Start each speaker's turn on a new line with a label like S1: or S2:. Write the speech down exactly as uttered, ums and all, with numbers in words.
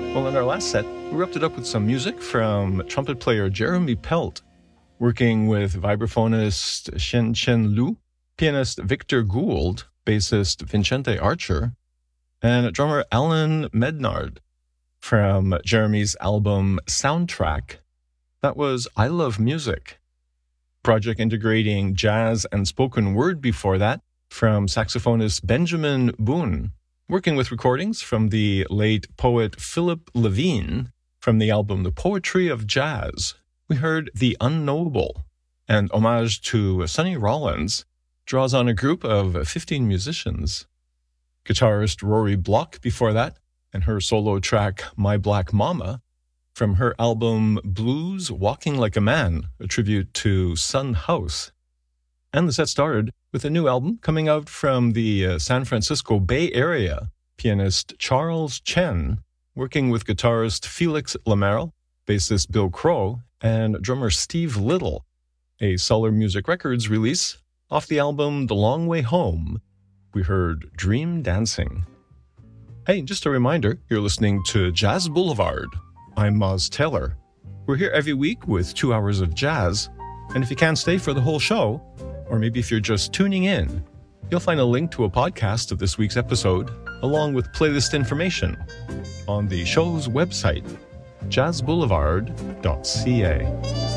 S1: Well, in our last set, we wrapped it up with some music from trumpet player Jeremy Pelt, working with vibraphonist Shen Chen Lu, pianist Victor Gould, bassist Vincente Archer, and drummer Alan Mednard from Jeremy's album Soundtrack. That was I Love Music, project integrating jazz and spoken word before that from saxophonist Benjamin Boone, working with recordings from the late poet Philip Levine from the album The Poetry of Jazz. We heard The Unknowable, and homage to Sonny Rollins draws on a group of fifteen musicians. Guitarist Rory Block before that, and her solo track My Black Mama from her album Blues Walking Like a Man, a tribute to Son House. And the set started with a new album coming out from the uh, San Francisco Bay Area, pianist Charles Chen, working with guitarist Felix Lamerle, bassist Bill Crow, and drummer Steve Little, a Solar Music Records release off the album The Long Way Home. We heard Dream Dancing. Hey, just a reminder, you're listening to Jazz Boulevard. I'm Moz Taylor. We're here every week with two hours of jazz, and if you can't stay for the whole show, or maybe if you're just tuning in, you'll find a link to a podcast of this week's episode, along with playlist information, on the show's website, jazz boulevard dot c a.